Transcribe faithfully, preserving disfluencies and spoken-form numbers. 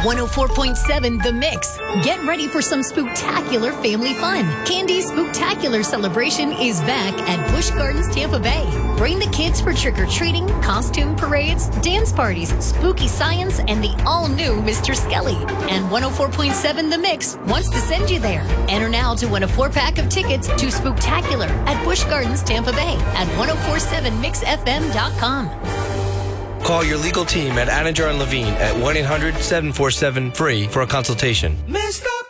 one oh four point seven The Mix. Get ready for some spooktacular family fun. Candy's Spooktacular Celebration is back at Busch Gardens, Tampa Bay. Bring the kids for trick-or-treating, costume parades, dance parties, spooky science, and the all-new Mister Skelly. And one oh four point seven The Mix wants to send you there. Enter now to win a four-pack of tickets to Spooktacular at Busch Gardens, Tampa Bay at ten forty-seven mix f m dot com. Call your legal team at Anninger and Levine at one eight hundred seven four seven free for a consultation. Mister